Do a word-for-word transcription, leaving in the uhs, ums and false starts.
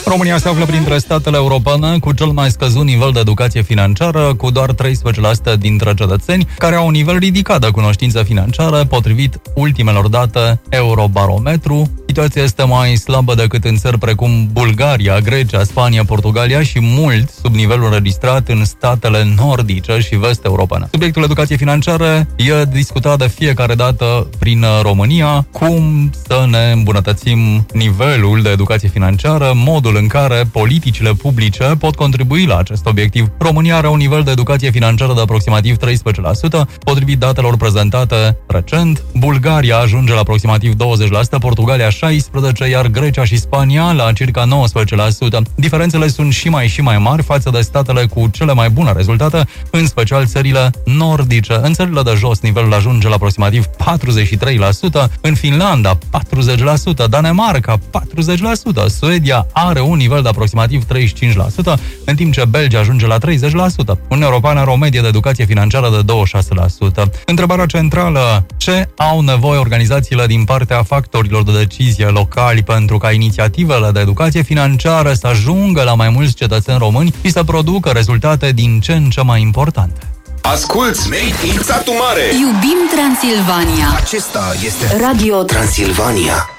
România se află printre statele europene cu cel mai scăzut nivel de educație financiară, cu doar treisprezece la sută dintre cetățeni care au un nivel ridicat de cunoștință financiară, potrivit ultimelor date Eurobarometru. Situația este mai slabă decât în țări precum Bulgaria, Grecia, Spania, Portugalia și mult sub nivelul înregistrat în statele nordice și vest-europene. Subiectul educație financiară e discutat de fiecare dată prin România, cum să ne îmbunătățim nivelul de educație financiară, modul în care politicile publice pot contribui la acest obiectiv. România are un nivel de educație financiară de aproximativ treisprezece la sută, potrivit datelor prezentate recent. Bulgaria ajunge la aproximativ douăzeci la sută, Portugalia șaisprezece la sută, iar Grecia și Spania la circa nouăsprezece la sută. Diferențele sunt și mai și mai mari față de statele cu cele mai bune rezultate, în special țările nordice. În țările de jos, nivelul ajunge la aproximativ patruzeci și trei la sută, în Finlanda patruzeci la sută, Danemarca patruzeci la sută, Suedia are un nivel de aproximativ treizeci și cinci la sută, în timp ce Belgia ajunge la treizeci la sută. Uniunea Europeană are o medie de educație financiară de douăzeci și șase la sută. Întrebarea centrală: ce au nevoie organizațiile din partea factorilor de decizie locali pentru ca inițiativele de educație financiară să ajungă la mai mulți cetățeni români și să producă rezultate din ce în ce mai importante? Asculți Made in Satu Mare! Iubim Transilvania! Acesta este Radio Transilvania.